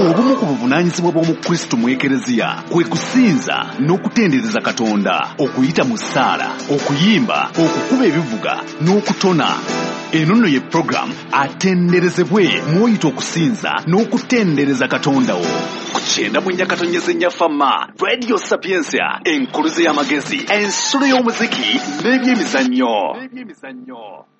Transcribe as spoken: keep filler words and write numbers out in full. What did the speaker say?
obumu ku buvunaanyizibwa bw'omukristo mu ekereziya kwe kusinza n'okutendereza Katonda, okuyita mu ssaala, okuyimba, okukuba ebivuga n'okutona. Eno nno ye program Atenderezebwe mw'oyita okusinza n'okutendereza Katonda wo. Ku kyenda mu nnya katonyeza ennya Fama, Radio Sapiensia, enkuluze y'amagezi, ensulo y'omuziki n'ebyemizannyo.